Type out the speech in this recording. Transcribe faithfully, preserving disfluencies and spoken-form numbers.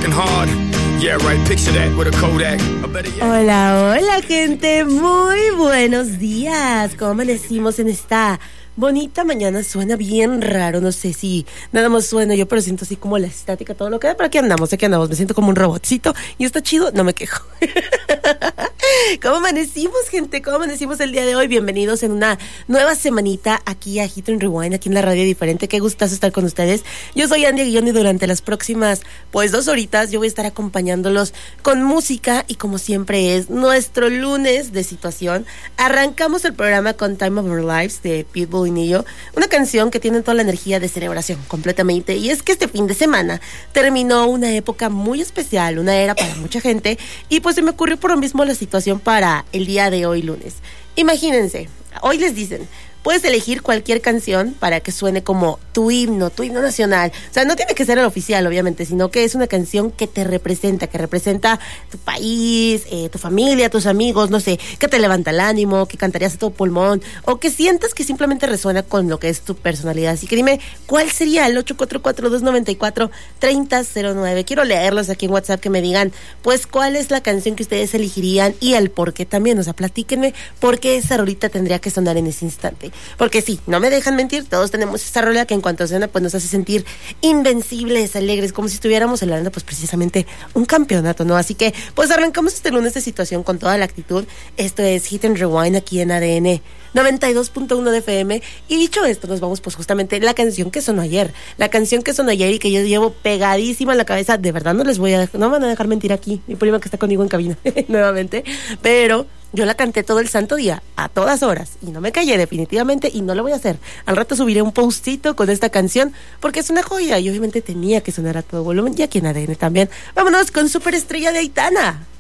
working hard. Yeah, right, picture that with a Kodak. Hola, hola, gente. Muy buenos días. ¿Cómo amanecimos en esta bonita mañana? Suena bien raro, no sé si nada más suena yo, pero siento así como la estática, todo lo que da. Pero aquí andamos, aquí andamos. Me siento como un robotcito y está chido, no me quejo. ¿Cómo amanecimos, gente? ¿Cómo amanecimos el día de hoy? Bienvenidos en una nueva semanita aquí a Hit and Rewind, aquí en la radio diferente. Qué gustazo estar con ustedes. Yo soy Andy Aguillón y durante las próximas, pues, dos horitas yo voy a estar acompañándolos con música y como siempre es nuestro lunes de situación. Arrancamos el programa con Time of Our Lives de Pitbull y Nillo, una canción que tiene toda la energía de celebración completamente. Y es que este fin de semana terminó una época muy especial, una era para mucha gente, y pues se me ocurrió por lo mismo la situación para el día de hoy lunes. Imagínense, hoy les dicen, puedes elegir cualquier canción para que suene como tu himno, tu himno nacional. O sea, no tiene que ser el oficial, obviamente, sino que es una canción que te representa, que representa tu país, eh, tu familia, tus amigos, no sé, que te levanta el ánimo, que cantarías a todo pulmón, o que sientas que simplemente resuena con lo que es tu personalidad. Así que dime, ¿cuál sería el ocho cuatro cuatro, dos nueve cuatro, tres cero cero nueve? Quiero leerlos aquí en WhatsApp, que me digan, pues, cuál es la canción que ustedes elegirían y el por qué también. O sea, platíquenme por qué esa rolita tendría que sonar en ese instante. Porque sí, no me dejan mentir, todos tenemos esa rola que en cuanto suena pues nos hace sentir invencibles, alegres, como si estuviéramos celebrando pues precisamente un campeonato, ¿no? Así que pues arrancamos este lunes de situación con toda la actitud. Esto es Hit and Rewind aquí en A D N noventa y dos punto uno de F M. Y dicho esto, nos vamos pues justamente la canción que sonó ayer, la canción que sonó ayer y que yo llevo pegadísima en la cabeza. De verdad no les voy a dejar, no me van a dejar mentir aquí, mi prima que está conmigo en cabina nuevamente, pero yo la canté todo el santo día, a todas horas, y no me callé definitivamente, y no lo voy a hacer. Al rato subiré un postito con esta canción, porque es una joya, y obviamente tenía que sonar a todo volumen, y aquí en A D N también. Vámonos con Superestrella de Aitana.